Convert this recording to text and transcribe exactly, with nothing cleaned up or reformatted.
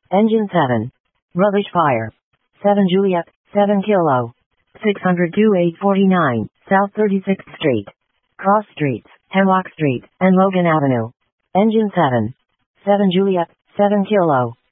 Engine seven. Rubbish fire. seven Juliet, seven Kilo. six hundred two eight forty-nine, South thirty-sixth Street. Cross Streets, Hemlock Street, and Logan Avenue. Engine seven. seven Juliet, seven Kilo.